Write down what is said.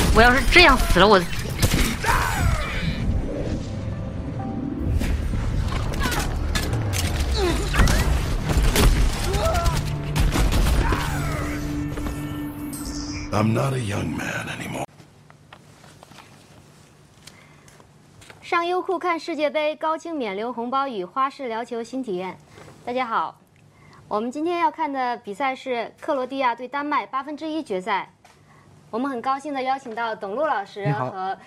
我要是这样死了，我。 I'm not a young man anymore. 上优酷看世界杯，高清免流红包与花式聊球新体验。大家好，我们今天要看的比赛是克罗地亚对丹麦1/8决赛。我们很高兴的邀请到董路老师和